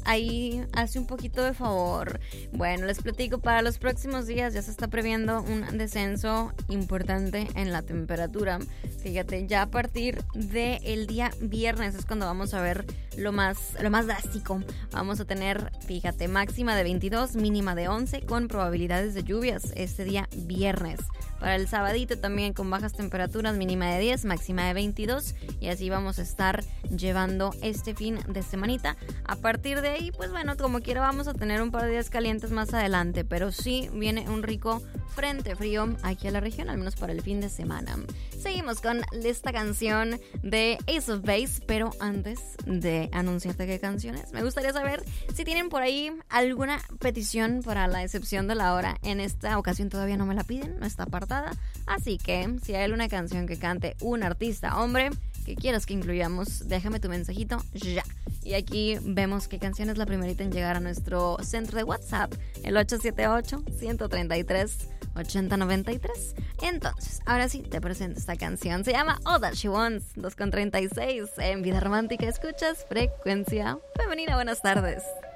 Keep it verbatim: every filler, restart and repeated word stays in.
ahí hace un poquito de favor. Bueno, les platico, para los próximos días ya se está previendo un descenso importante en la temperatura. Fíjate, ya a partir del día viernes es cuando vamos a ver lo más, lo más drástico. Vamos a tener, fíjate, máxima de veintidós, mínima de once, con probabilidades de lluvias este día viernes. Para el sabadito también con bajas temperaturas, mínima de diez, máxima de veintidós, y así vamos a estar llevando este fin de semanita. A partir de ahí, pues bueno, como quiera vamos a tener un par de días calientes más adelante, pero sí viene un rico frente frío aquí a la región, al menos para el fin de semana. Seguimos con esta canción de Ace of Base, pero antes de anunciarte qué canciones, me gustaría saber si tienen por ahí alguna petición para la excepción de la hora. En esta ocasión todavía no me la piden, no está apartada, así que si hay alguna canción que cante un artista hombre que quieras que incluyamos, déjame tu mensajito ya. Y aquí vemos qué canción es la primerita en llegar a nuestro centro de WhatsApp, el ocho siete ocho, uno tres tres, ocho cero nueve tres. Entonces, ahora sí te presento esta canción. Se llama All That She Wants, dos con treinta y seis. En Vida Romántica escuchas Frecuencia Femenina. Buenas tardes.